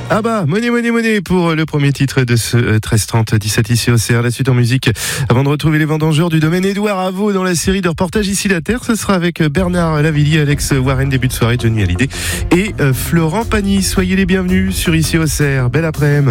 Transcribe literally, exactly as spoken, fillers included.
Ah bah, monnaie, monnaie, monnaie pour le premier titre de ce treize trente dix-sept ici au C R. La suite en musique. Avant de retrouver les vendangeurs du domaine Édouard Avaux dans la série de reportages Ici la Terre, ce sera avec Bernard Lavillier, Alex Warren, début de soirée, Johnny Hallyday et Florent Pagny. Soyez les bienvenus sur Ici au C R. Belle après-midi.